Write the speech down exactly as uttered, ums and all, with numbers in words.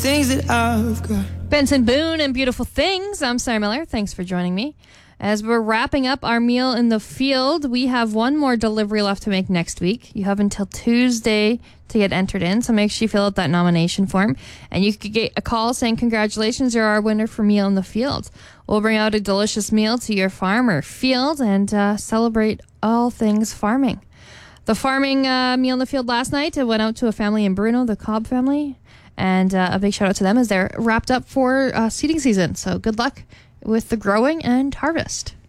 things that I've got. Benson Boone and Beautiful Things. I'm Sarah Miller. Thanks for joining me. As we're wrapping up our meal in the field, we have one more delivery left to make next week. You have until Tuesday to get entered in, so make sure you fill out that nomination form. And you could get a call saying, congratulations, you're our winner for Meal in the Field. We'll bring out a delicious meal to your farm or field and uh, celebrate all things farming. The farming uh, Meal in the Field last night, it went out to a family in Bruno, the Cobb family. And uh, a big shout out to them as they're wrapped up for uh, seeding season. So good luck with the growing and harvest.